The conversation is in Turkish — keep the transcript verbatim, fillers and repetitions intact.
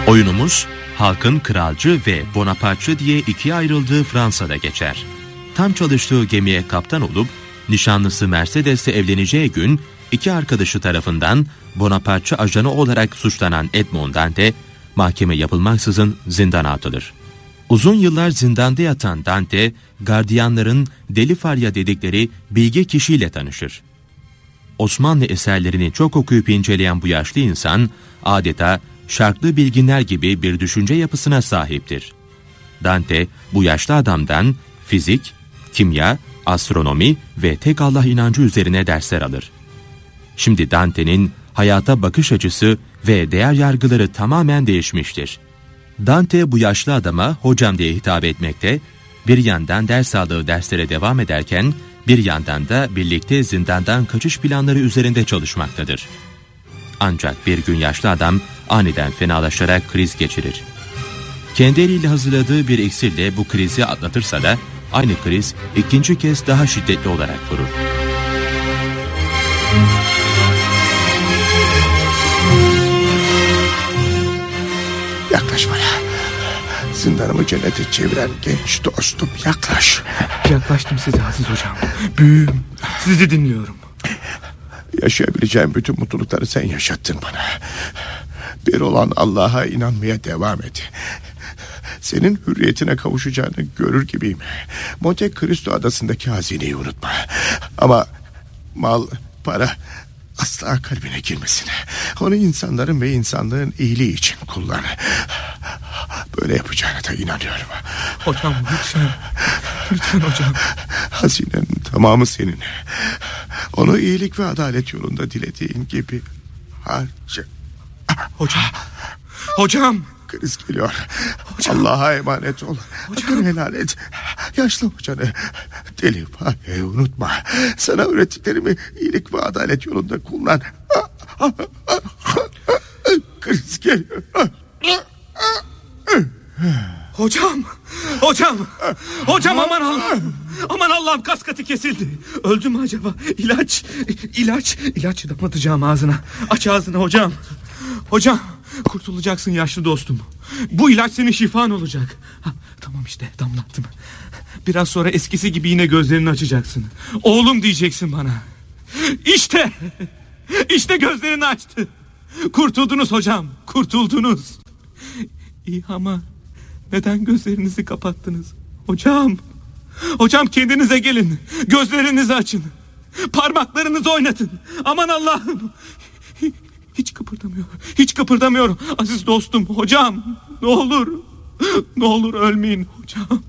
Oyunumuz halkın kralcı ve Bonapartçı diye ikiye ayrıldığı Fransa'da geçer. Tam çalıştığı gemiye kaptan olup nişanlısı Mercedes'le evleneceği gün iki arkadaşı tarafından Bonapartçı ajanı olarak suçlanan Edmond Dante mahkeme yapılmaksızın zindana atılır. Uzun yıllar zindanda yatan Dante, gardiyanların Deli Farya dedikleri bilge kişiyle tanışır. Osmanlı eserlerini çok okuyup inceleyen bu yaşlı insan, adeta şarklı bilginler gibi bir düşünce yapısına sahiptir. Dante, bu yaşlı adamdan fizik, kimya, astronomi ve tek Allah inancı üzerine dersler alır. Şimdi Dante'nin hayata bakış açısı ve değer yargıları tamamen değişmiştir. Dante bu yaşlı adama hocam diye hitap etmekte, bir yandan ders aldığı derslere devam ederken, bir yandan da birlikte zindandan kaçış planları üzerinde çalışmaktadır. Ancak bir gün yaşlı adam aniden fenalaşarak kriz geçirir. Kendi eliyle hazırladığı bir iksirle bu krizi atlatırsa da aynı kriz ikinci kez daha şiddetli olarak vurur. Yaklaş bana. Zindanımı cennete çeviren genç dostum, yaklaş. Yaklaştım size Aziz hocam. Büyüğüm, sizi dinliyorum. Yaşayabileceğim bütün mutlulukları sen yaşattın bana. Bir olan Allah'a inanmaya devam et. Senin hürriyetine kavuşacağını görür gibiyim. Monte Cristo adasındaki hazineyi unutma. Ama mal, para asla kalbine girmesin. Onu insanların ve insanlığın iyiliği için kullan. Böyle yapacağına da inanıyorum. Hocam lütfen. Lütfen hocam. Hazinenin tamamı senin. Onu iyilik ve adalet yolunda dilediğin gibi harca. Hocam. Hocam. Kriz geliyor. Allah'a emanet ol. Hakkını helal et. Yaşlı hocanı Deli Farya unutma. Sana öğrettiklerimi iyilik ve adalet yolunda kullan. Kriz geliyor. Hocam. Hocam. Hocam aman Allah'ım. Aman Allah'ım, kas katı kesildi. Öldü mü acaba? İlaç. İlaç. İlaç damlatacağım ağzına. Aç ağzını hocam. Hocam. Kurtulacaksın yaşlı dostum. Bu ilaç senin şifan olacak. Ha, tamam işte damlattım. Biraz sonra eskisi gibi yine gözlerini açacaksın. Oğlum diyeceksin bana. İşte. İşte gözlerini açtı. Kurtuldunuz hocam. Kurtuldunuz. İyi ama neden gözlerinizi kapattınız? Hocam. Hocam kendinize gelin. Gözlerinizi açın. Parmaklarınızı oynatın. Aman Allah'ım. Hiç kıpırdamıyor. Hiç kıpırdamıyor. Aziz dostum, hocam. Ne olur. Ne olur ölmeyin hocam.